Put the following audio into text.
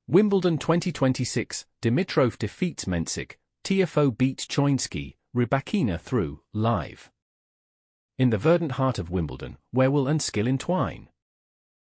Wimbledon 2026, Dimitrov defeats Mensik, Tiafoe beats Choinski, Rybakina through, live. In the verdant heart of Wimbledon, where will and skill entwine?